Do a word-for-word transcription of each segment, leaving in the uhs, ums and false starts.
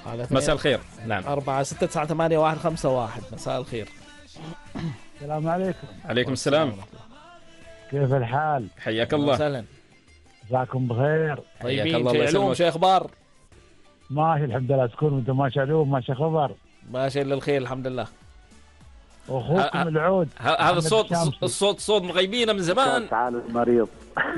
مساء الخير. نعم أربعة ستة تسعة ثمانية واحد خمسة واحد. مساء الخير. السلام عليكم. عليكم السلام. كيف الحال؟ حياك الله. وسهلا. جزاكم بخير. طيبين. شي علوم شي اخبار؟ ماشي الحمد لله. تكون وانت ماشي علوم ماشي خبر؟ ماشي الا الخير الحمد لله. واخوكم العود هذا الصوت الصوت صوت مغيبينه من زمان. تعال المريض.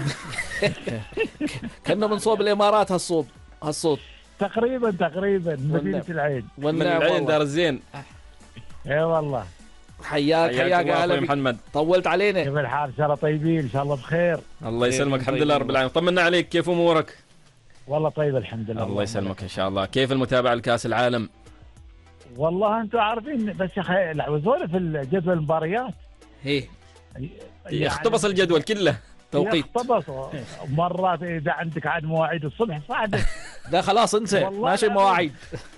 كنا من صوب الامارات هالصوت هالصوت تقريبا تقريبا مدينة العين. من العين دار الزين. اي والله. حياك حياك يا هلا محمد. طولت علينا. كيف الحال؟ ان شاء الله طيبين ان شاء الله بخير. الله يسلمك. الحمد لله رب العالمين. طمنا عليك كيف امورك؟ والله طيب الحمد لله. الله يسلمك ان شاء الله. كيف المتابعه لكاس العالم؟ والله انتم عارفين بس يا اخي لعبوا في الجدول المباريات. ايه يعني اختبص الجدول كله توقيت. اختبص مرات اذا عندك عاد مواعيد الصبح صعبه. لا خلاص انسى ماشي مواعيد.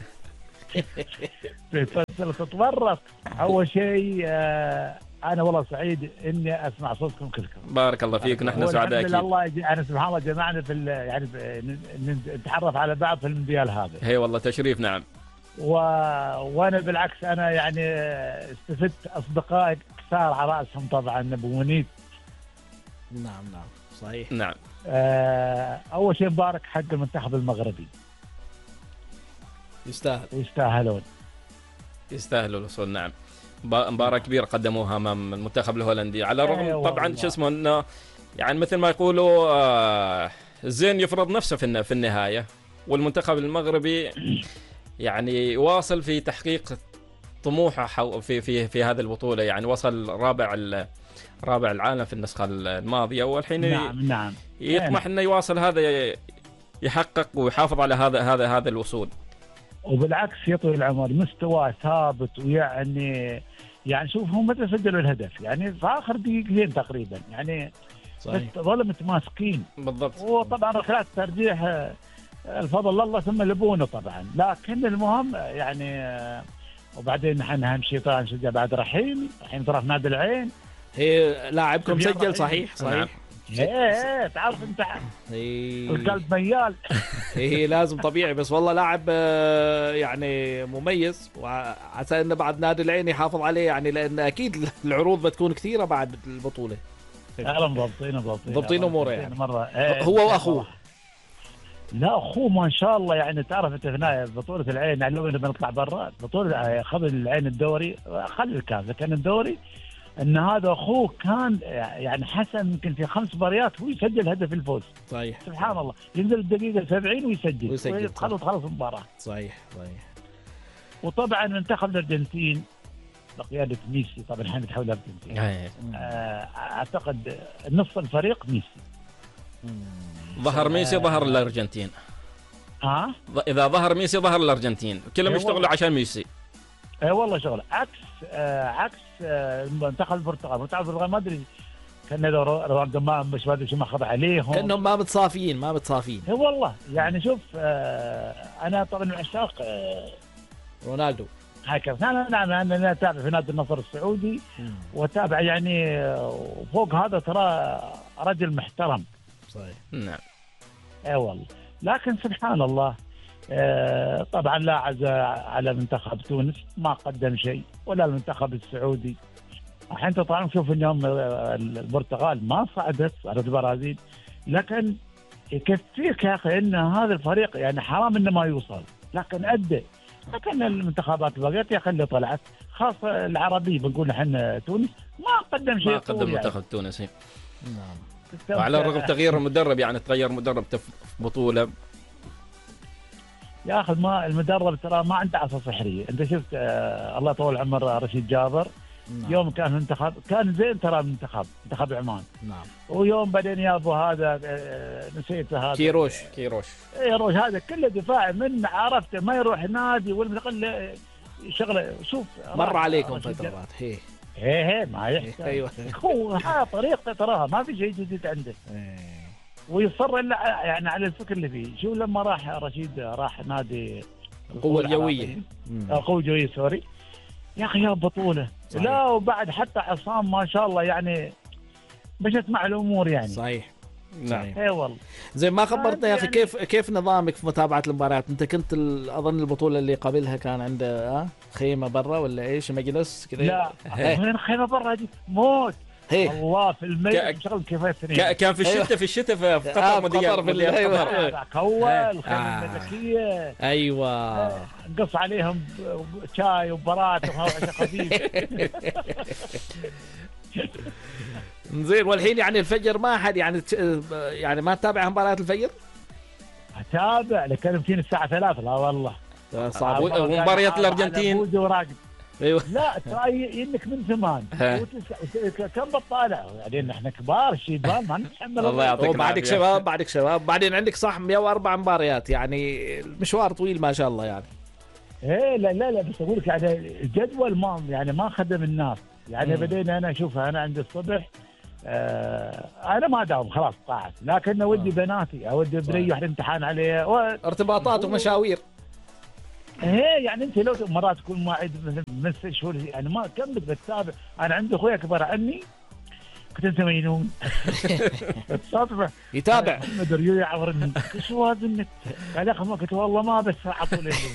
تتورط. اول شيء آه انا والله سعيد اني اسمع صوتكم كلكم. بارك الله فيك. نحن سعداء اكيد. الله انا سبحان الله جمعنا في يعني نتعرف على بعض في المونديال هذا. هي والله تشريف. نعم. و... وانا بالعكس انا يعني استفدت اصدقائي كثار على راسهم طبعا ابو منيب. نعم نعم صحيح. نعم. آه اول شيء مبارك حق المنتخب المغربي. يستاهل يستاهلون يستاهلوا الوصول. نعم. مباراة كبيرة قدموها امام المنتخب الهولندي على الرغم أيوة طبعا شو اسمه انه يعني مثل ما يقولوا آه الزين يفرض نفسه في في النهاية، والمنتخب المغربي يعني واصل في تحقيق طموحه في في في هذه البطولة. يعني وصل رابع رابع العالم في النسخة الماضية، والحين نعم نعم يطمح انه يواصل هذا يحقق ويحافظ على هذا هذا هذا الوصول. وبالعكس يا طويل العمر مستوى ثابت، ويعني يعني شوف هم متى سجلوا الهدف يعني في اخر دقيقتين تقريبا يعني صحيح. بس ظلوا متماسكين بالضبط. وطبعا ركلات الترجيح الفضل الله ثم لبونه طبعا، لكن المهم يعني وبعدين نحن اهم شيء طبعا نشجع بعد رحيم رحيم طرف نادي العين. هي لاعبكم سجل صحيح صحيح. ايه ايه تعرف انت إيه القلب ميال. ايه لازم طبيعي، بس والله لاعب يعني مميز، وعسى انه بعد نادي العين يحافظ عليه يعني، لان اكيد العروض بتكون كثيره بعد البطوله. اهلا مضبطين مضبطين مضبطين اموره يعني مرة. إيه هو واخوه. لا اخوه ما شاء الله يعني تعرف انت في بطوله العين يعني لو بنطلع برا بطوله خذ العين الدوري خلي الكاس، لكن الدوري ان هذا اخوه كان يعني حسن يمكن في خمس مباريات هو يسجل هدف الفوز. صحيح سبحان الله ينزل الدقيقه سبعين ويسجل ويسجل خلص خلص المباراه. صحيح صحيح. وطبعا منتخب الارجنتين بقياده ميسي طبعا احنا بنحول الارجنتين آه اعتقد نص الفريق ميسي. ظهر ميسي ظهر الارجنتين. ها أه؟ اذا ظهر ميسي ظهر الارجنتين كلهم يشتغلوا عشان ميسي. اي والله شغله عكس آه عكس آه منتخب البرتغال. منتخب البرتغال ما ادري كان رونالدو ما مش ما ادري شو ماخذ عليهم، كانهم ما متصافين ما متصافين. اي والله يعني شوف آه انا طبعا من عشاق آه رونالدو هكذا. نعم نعم انا انا اتابع في نادي النصر السعودي واتابع يعني وفوق هذا ترى رجل محترم. صحيح. نعم. اي والله. لكن سبحان الله آه طبعا لا عزاء على منتخب تونس ما قدم شيء، ولا المنتخب السعودي. الحين طبعا نشوف اليوم البرتغال ما صعدت صعدت البرازيل، لكن يكفيك يا اخي ان هذا الفريق يعني حرام انه ما يوصل، لكن ادى. لكن المنتخبات الباقية يا اخي اللي طلعت خاصه العربي بنقول احنا تونس ما قدم شيء. ما قدم منتخب يعني. تونس. نعم. وعلى الرغم تغيير المدرب يعني تغير مدرب في بطوله. يا اخي ما المدرب ترى ما عنده عصا سحريه. انت شفت آه الله يطول عمر رشيد جابر. نعم. يوم كان منتخب كان زين ترى منتخب منتخب عمان. نعم. ويوم بعدين يابو هذا آه نسيته هذا كيروش كيروش كيروش هذا كله دفاع من عرفته ما يروح نادي ولا شغله. شوف مر عليكم فترات. هي هي هي ما يحتاج. ايوه هو هذا طريقته تراها ما في شيء جديد عنده. ويصر الا يعني على الفكر اللي فيه. شو لما راح رشيد راح نادي القوة الجوية القوة الجوية سوري يا اخي يا بطولة. صحيح. لا وبعد حتى عصام ما شاء الله يعني مشت مع الامور يعني. صحيح. نعم. اي والله. زي ما خبرتنا يا اخي يعني... كيف كيف نظامك في متابعه المباريات؟ انت كنت ال... اظن البطوله اللي قبلها كان عند اه خيمه برا ولا ايش، مجلس كذا؟ لا وين خيمه برا دي موت. هي. الله في الميت ك... شغل كيف ك... كان في الشتاء في الشتاء في قطر آه مدير مدير ايوه كول آه. الخيمه الملكيه ايوه نقص عليهم شاي وبراد وعشاء خفيف. زين. والحين يعني الفجر ما حد يعني يعني ما تتابع مباريات الفجر؟ اتابع لكن يمكن الساعه ثلاثة. لا والله صعب. ومباريات الارجنتين ايوه لا ترى انك من زمان كم بطالع يعني احنا كبار شيبان ما نتحمل. الله يعطيك بعدك شباب بعدك شباب بعدين عندك صح مئة وأربعة مباريات يعني المشوار طويل ما شاء الله يعني. ايه لا لا لا بس اقول لك يعني الجدول ما يعني ما خدم الناس يعني. مم. بدينا انا اشوفها انا عند الصبح آه انا ما داوم خلاص طاعت لكن اودي آه. بناتي اودي بريح الامتحان عليه و... ارتباطات ومشاوير. ايه يعني انت لو مرات تكون موعد مثلا من ست شهور يعني ما كم بتتابع. انا عندي اخوي اكبر عني كنت انت مجنون الصدفه يتابع محمد ريو يعورني شو هذا النت قال يا اخي ما قلت والله ما بس ساعه طول الليل.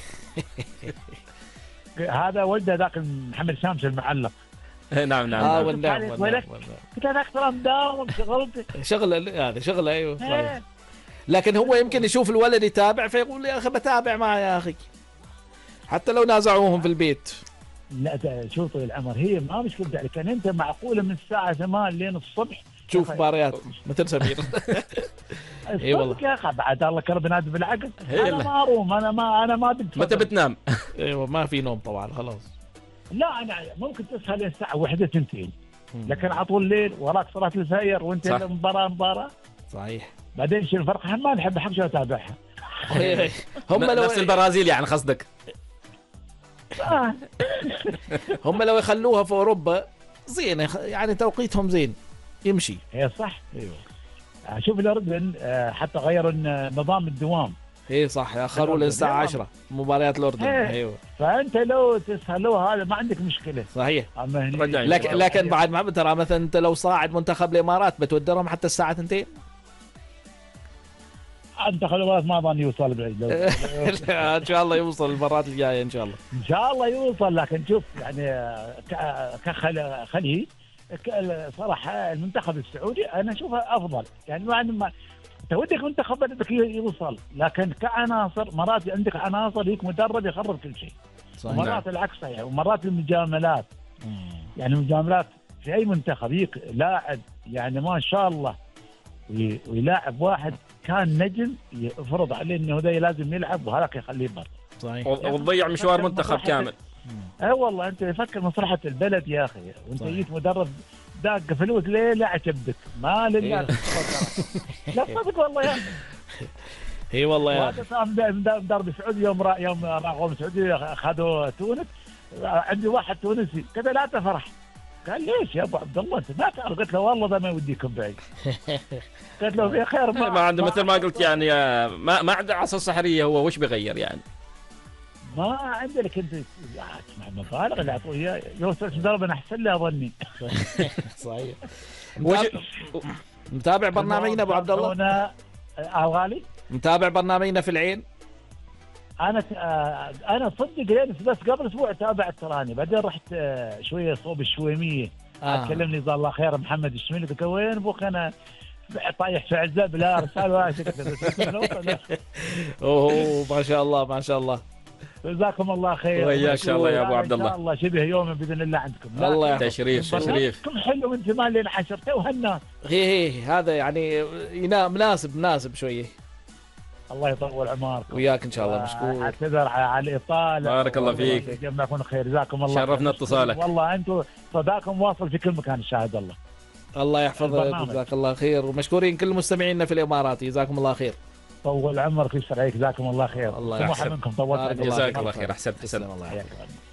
هذا ولده ذاك محمد شامس المعلق. نعم نعم اه والنعم والنعم قلت هذاك ترى مداوم شغلته شغل هذا شغله ايوه صحيح. لكن هو يمكن يشوف الولد يتابع فيقول يا اخي بتابع معه يا اخي حتى لو نازعوهم في البيت. لا شوف طويل العمر هي ما مشكلة ذلك كان انت معقوله من الساعه ثمانية لين الصبح تشوف مباريات مثل سمير. اي والله يا اخي بعد الله كرب نادي بالعقل. انا ما اروم انا ما انا ما بدي متى بتنام؟ ايوه ما في نوم طبعا خلاص. لا انا ممكن تصحى لين الساعه واحدة تنتين لكن على طول الليل وراك صلاه الفجر وانت مباراه مباراه. صحيح. بعدين شو الفرق؟ ما نحب حق شو اتابعها. هم لو نفس البرازيل يعني قصدك. هم لو يخلوها في اوروبا زين يعني توقيتهم زين يمشي. هي صح. ايوه شوف الاردن حتى غيروا نظام الدوام. ايه صح اخروا للساعه عشرة مباريات الاردن. ايوه فانت لو تسهلوها هذا ما عندك مشكله. صحيح. لكن لكن بعد ما ترى مثلا انت لو صاعد منتخب الامارات بتودرهم حتى الساعه اثنتين. منتخب الامارات ما ظن يوصل بعيد. ان شاء الله يوصل المرات الجايه ان شاء الله. ان شاء الله يوصل لكن شوف يعني كخليج صراحه المنتخب السعودي انا اشوفه افضل يعني ما ما تودك منتخب بدك يوصل لكن كعناصر مرات عندك عناصر هيك مدرب يخرب كل شيء. مرات العكس يعني ومرات المجاملات يعني المجاملات في اي منتخب هيك لاعب يعني ما شاء الله ويلاعب واحد كان نجم يفرض عليه انه ده لازم يلعب وهذاك يخليه برا. صحيح. وتضيع مشوار منتخب كامل. اي والله انت فكر مصلحه البلد يا اخي وانت جيت مدرب داق فلوس ليه لا عجبك ما لله. لا صدق والله يا اي والله يا مدرب سعودي يوم را يوم راحوا السعوديه اخذوا تونس عندي واحد تونسي كذا لا تفرح قال ليش يا ابو عبد الله انت ما تعرف؟ قلت له والله ده ما يوديكم بعيد. قلت له في خير ما, ما عنده مثل ما قلت يعني ما ما عنده عصا سحريه هو وش بيغير يعني ما عندك انت اسمع مبالغ اللي اعطوه اياه يوصل مدرب انا احسن له اظني. صحيح. متابع برنامجنا ابو عبد الله؟ انا الغالي متابع برنامجنا في العين. انا انا صدق لين بس قبل اسبوع تابعت تراني بعدين رحت شويه صوب الشويميه. آه. كلمني جزاه الله خير محمد الشميلي قلت وين ابوك انا طايح في عزاب لا رساله ولا اوه ما شاء الله ما شاء الله. جزاكم الله خير وياك شاء الله يا ابو عبد الله. ان شاء الله شبه يوم باذن الله عندكم. الله يحفظك. تشريف تشريف كم حلو من زمان لين حشرته وهالناس. هي هي هذا يعني مناسب مناسب شويه. الله يطول عمركم وياك ان شاء الله. مشكور. اعتذر على الاطاله. بارك الله فيك. جزاكم خير جزاكم الله. شرفنا اتصالك. والله انتم صداكم واصل في كل مكان شاهد الله. الله يحفظك جزاك الله خير ومشكورين كل مستمعينا في الامارات جزاكم الله خير. طول عمرك ويسر عليك جزاكم الله خير. الله يحفظك. منكم طولت. جزاك الله خير. احسنت احسنت. الله يحفظك.